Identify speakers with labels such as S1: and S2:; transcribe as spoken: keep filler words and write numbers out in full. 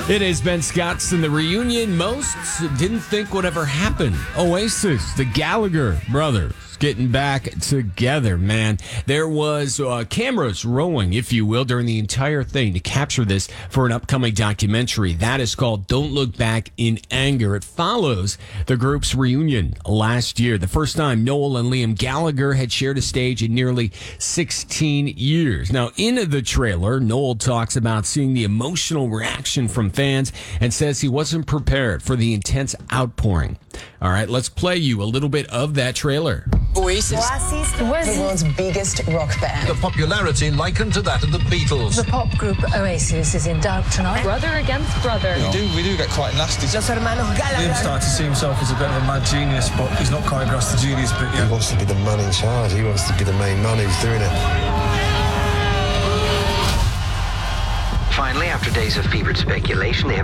S1: It has been Scott's and the reunion most didn't think would ever happen. Oasis, the Gallagher brothers, getting back together, man. There was uh, cameras rolling, if you will, during the entire thing to capture this for an upcoming documentary. That is called Don't Look Back in Anger. It follows the group's reunion last year, the first time Noel and Liam Gallagher had shared a stage in nearly sixteen years. Now, in the trailer, Noel talks about seeing the emotional reaction from fans and says he wasn't prepared for the intense outpouring. All right, let's play you a little bit of that trailer.
S2: Oasis.
S3: Oasis, the world's biggest rock band.
S2: The popularity likened to that of the Beatles.
S4: The pop group Oasis is in doubt tonight.
S5: Brother against brother.
S6: We do, we do get quite nasty.
S3: Los hermanos Gallagher.
S6: Liam started to see himself as a bit of a mad genius, but he's not quite across the genius bit yet.
S7: He wants to be the man in charge. He wants to be the main man who's doing it.
S8: Finally, after days of fevered speculation, they have